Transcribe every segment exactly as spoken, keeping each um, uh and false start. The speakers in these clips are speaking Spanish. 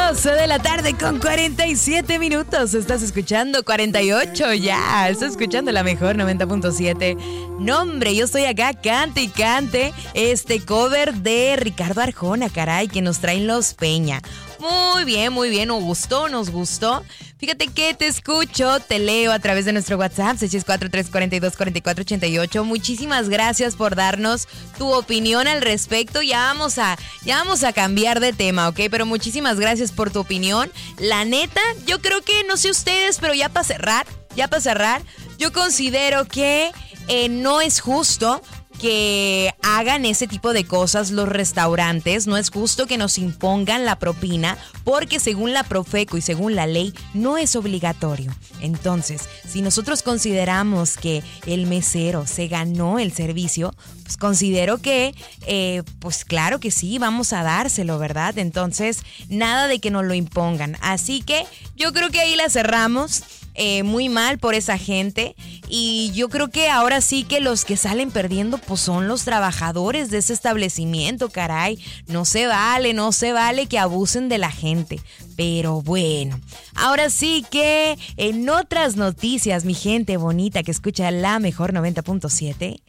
doce de la tarde con cuarenta y siete minutos. Estás escuchando cuarenta y ocho ya. Estás escuchando la mejor noventa punto siete. No, hombre, yo estoy acá, cante y cante este cover de Ricardo Arjona, caray, que nos traen Los Peña. Muy bien, muy bien, nos gustó, nos gustó. Fíjate que te escucho, te leo a través de nuestro WhatsApp, seis cuatro tres, cuatro dos, cuatro cuatro ocho ocho. Muchísimas gracias por darnos tu opinión al respecto. Ya vamos a, ya vamos a cambiar de tema, ¿ok? Pero muchísimas gracias por tu opinión. La neta, yo creo que, no sé ustedes, pero ya para cerrar, ya para cerrar, yo considero que eh, no es justo que hagan ese tipo de cosas los restaurantes. No es justo que nos impongan la propina, porque según la Profeco y según la ley no es obligatorio. Entonces, si nosotros consideramos que el mesero se ganó el servicio, pues considero que, eh, pues claro que sí, vamos a dárselo, ¿verdad? Entonces, nada de que nos lo impongan. Así que yo creo que ahí la cerramos. Eh, muy mal por esa gente, y yo creo que ahora sí que los que salen perdiendo pues son los trabajadores de ese establecimiento, caray. No se vale, no se vale que abusen de la gente. Pero bueno, ahora sí que en otras noticias, mi gente bonita que escucha la mejor noventa punto siete,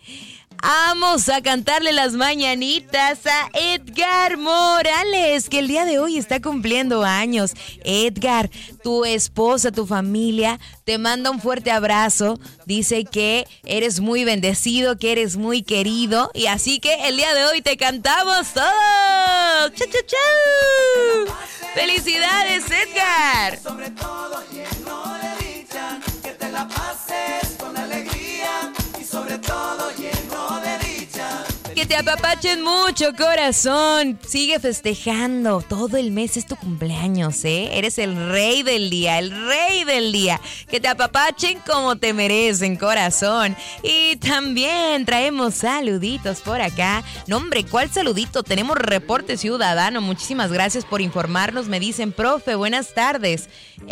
vamos a cantarle las mañanitas a Edgar Morales, que el día de hoy está cumpliendo años. Edgar, tu esposa, tu familia, te manda un fuerte abrazo. Dice que eres muy bendecido, que eres muy querido. Y así que el día de hoy te cantamos todos. ¡Chau, chau, chau! ¡Felicidades, Edgar! Sobre todo lleno de dicha, que te la pases con alegría y sobre todo lleno de dicha. Que te apapachen mucho, corazón. Sigue festejando. Todo el mes es tu cumpleaños, ¿eh? Eres el rey del día, el rey del día. Que te apapachen como te merecen, corazón. Y también traemos saluditos por acá. No, hombre, ¿cuál saludito? Tenemos reporte ciudadano. Muchísimas gracias por informarnos. Me dicen, profe, buenas tardes.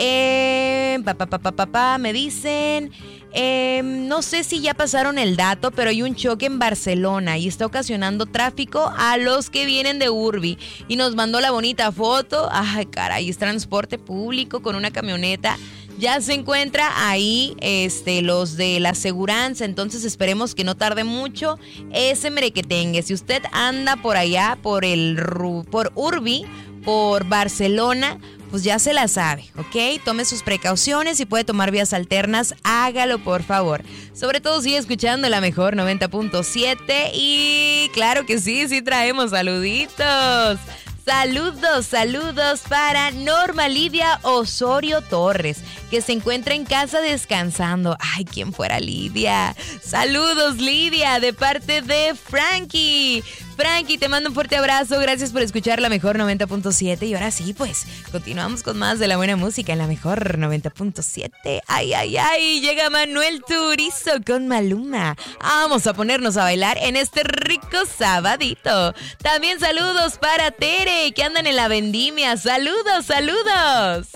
Eh, pa, pa, pa, pa, pa, pa, me dicen... Eh, no sé si ya pasaron el dato, pero hay un choque en Barcelona y está ocasionando tráfico a los que vienen de Urbi. Y nos mandó la bonita foto. Ay, caray, es transporte público con una camioneta. Ya se encuentra ahí este, los de la aseguranza, entonces esperemos que no tarde mucho ese merequetengue. Si usted anda por allá, por el por Urbi, por Barcelona, pues ya se la sabe, ¿ok? Tome sus precauciones, si puede tomar vías alternas, hágalo por favor. Sobre todo sigue escuchando la mejor noventa punto siete y claro que sí, sí traemos saluditos. Saludos, saludos para Norma Lidia Osorio Torres, que se encuentra en casa descansando. Ay, ¿quién fuera Lidia? Saludos, Lidia, de parte de Frankie. Frankie, te mando un fuerte abrazo. Gracias por escuchar la mejor noventa punto siete. Y ahora sí, pues, continuamos con más de la buena música en la mejor noventa punto siete. Ay, ay, ay, llega Manuel Turizo con Maluma. Vamos a ponernos a bailar en este rico sabadito. También saludos para Tere, que andan en la vendimia. Saludos, saludos.